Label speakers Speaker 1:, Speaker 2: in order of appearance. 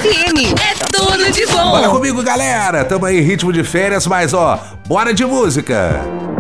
Speaker 1: FM. É tudo de bom.
Speaker 2: Bora comigo, galera. Tamo aí, ritmo de férias, mas ó, bora de música.